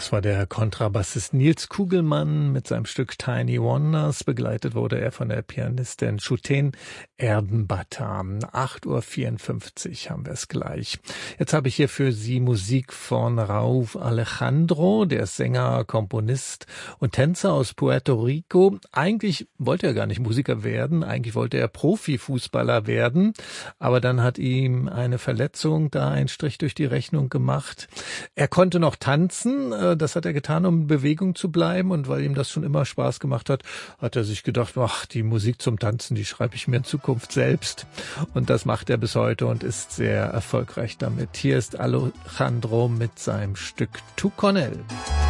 Das war der Kontrabassist Nils Kugelmann mit seinem Stück Tiny Wonders. Begleitet wurde er von der Pianistin Shuten Erdenbatta. 8:54 Uhr haben wir es gleich. Jetzt habe ich hier für Sie Musik von Raúl Alejandro, der ist Sänger, Komponist und Tänzer aus Puerto Rico. Eigentlich wollte er gar nicht Musiker werden, eigentlich wollte er Profifußballer werden, aber dann hat ihm eine Verletzung da einen Strich durch die Rechnung gemacht. Er konnte noch tanzen, das hat er getan, um in Bewegung zu bleiben, und weil ihm das schon immer Spaß gemacht hat, hat er sich gedacht, ach, die Musik zum Tanzen, die schreibe ich mir in Zukunft selbst, und das macht er bis heute und ist sehr erfolgreich damit. Hier ist Alejandro mit seinem Stück Tu Con Él.